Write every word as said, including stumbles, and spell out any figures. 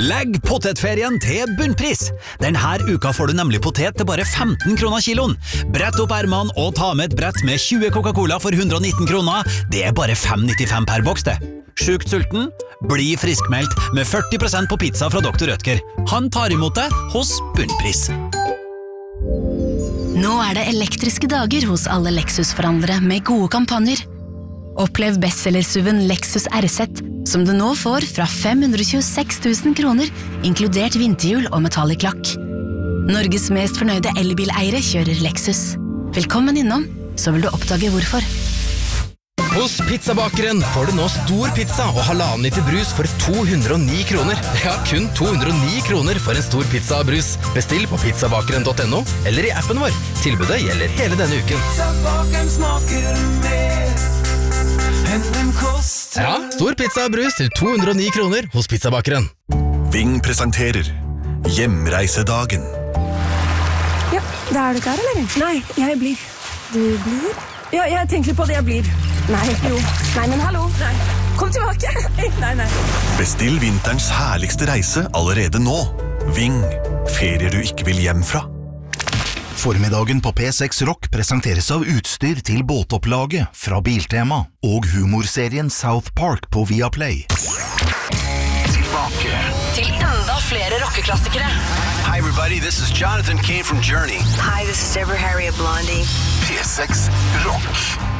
Legg potetferien til bunnpris. Denne uka får du nemlig potet til bare femten kroner kiloen. Brett opp ermene og ta med et brett med tjue Coca-Cola for hundre og nitten kroner. Det er bare fem nittifem per boks det. Sjukt sulten? Bli friskmeldt med førti prosent på pizza fra doktor Rødtger. Han tar imot deg hos bunnpris. Nå er det elektriske dager hos alle Lexus-forhandlere med gode kampanjer. Opplev bestsellersuven Lexus R Z, som du nå får fra fem hundre og tjueseks tusen kroner, inkludert vinterhjul og metallic lakk. Norges mest fornøyde elbileiere kjører Lexus. Velkommen innom, så vil du oppdage hvorfor. Hos Pizzabakeren får du nå stor pizza og halvannen liter brus for to hundre og ni kroner. Ja, kun to hundre og ni kroner for en stor pizza og brus. Bestill på pizzabakeren punktum no eller i appen vår. Tilbudet gjelder hele denne uken. Pizzabakeren smaker mer enn den koster. Ja, stor pizza og brus til to hundre og ni kroner hos Pizzabakeren. Ving presenterer Hjemreisedagen. Ja, da er du klar, eller? Nei, jeg blir. Du blir? Ja, jeg tenker på det jeg blir. Nei, jo. Nei, men hallo. Nei. Kom tilbake. Nei, nei. Bestill vinterens herligste reise allerede nå. Ving. Ferier du ikke vil hjem fra. Formiddagen på P seks Rock presenteres av utstyr til båtopplaget fra Biltema og humorserien South Park på Viaplay. Tilbake. Til enda flere rockeklassikere. Hi everybody, this is Jonathan Cain from Journey. Hi, this is Deborah Harry of Blondie. P seks Rock.